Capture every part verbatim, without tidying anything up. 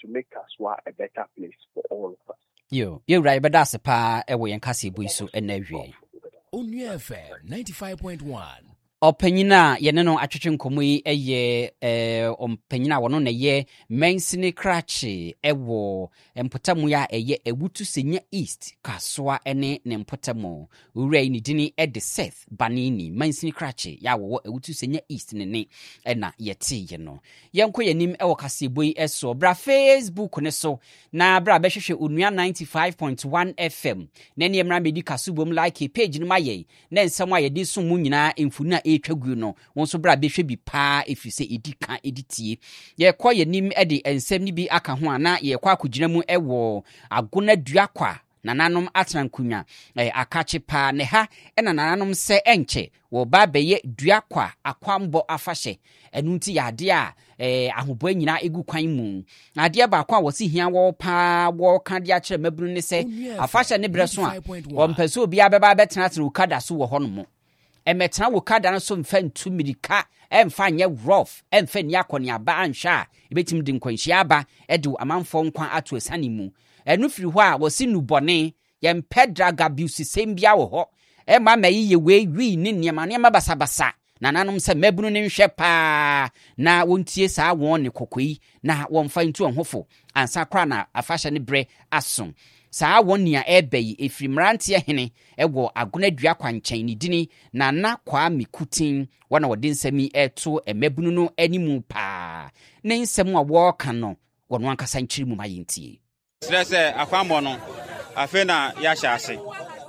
make Kaswa a better place for all of us. Yo, you're right, but that's a pa a way and Cassie Buisu and every. Only F M ninety-five point one. Opinina, Yenano Atchim Comui, a ye, eh, on Penina, one on a ye, Mainsini Cratchy, a war, and Potamuya, a ye, a Wutu Senior East, Kaswa, ene, Nempotamo, Ure, Nidini, Ed the Seth, Banini, Mainsini Cratchy, Yawo, a Wutu Senior East, Nene, and na yeti, you know. Yanko Yanim Ewakasi Bui eso, bra Facebook, Neso, na bra Beshe Unia ninety-five point one F M, Neni Mramidi Kasubum like a page in my ye, then somewhere did some munina in Funa. Etwagu no wonso bra behwe bi pa efise edika editie ye kwa yenim ede ensem ni bi aka ho ana ye kwa akugina mu ewo agona duakwa nananom atrankunya eh, akache pa ne ha ena nananom se enche wo ba beye duakwa akwambo afahye enu nti yade a eh, ahobo nyina egu kwan mu ade ba kwa wo si hia wo pa wo ka de a kire mabunu ne se afahye ne breso a wo mpese obi abeba betena tena ukada so wo hono emetena wo kada na so mfa ntu mirika emfa nye rough emfa ni akoni aba ansha ebetim di nkwanhia aba edu amanfo nkwan ato esane mu enu firi ho a wo si nubone ye mpedra gabiusi sembia wo ho e ma mayi ye we wi ni niam niam basabasa na nanom se mabunu ne nhwe pa na wontie saa won ne kokoi na wonfa ntu onhofo ansa kra na afahye ne bre asom saa wonia ebeyi efrimrante hene ewo agona dua kwanchen ni dini na na kwa mikutin wana wode nsami eto emabunu no animu pa ne nsem a wo ka no wono ankasa nchiri mu mayintie stresse akwambo no afena ya hyase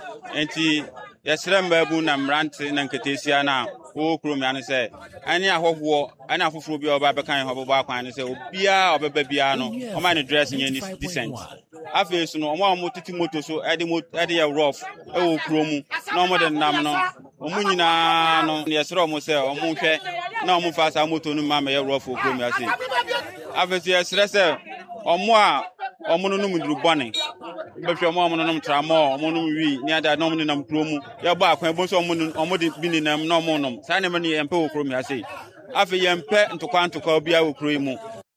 enti yesrem babu na mrante na nketesia na wo krom ya ne se ani ahogwo ani afoforo bi oba bekan ho bobo akwan ne se obia obeba bia no o ma ne dress nye ni decent afesu no omo amu titi moto so ede ede ya rough e wo krom na omo de nam no omu nyina no yesre omo se omo hwe na omo fa sa moto no ma me ya rough krom ya se afesu yesre se omo a omo no num duru bone behwe omo omo no num tramo omo num wi ni ada no omo nam krom ya ba akwan bo so omo omo de bi ni nam no omo num sa ne me ne yempe wo krom ya se afi yempe ntokwa ntokwa bia wo krom mu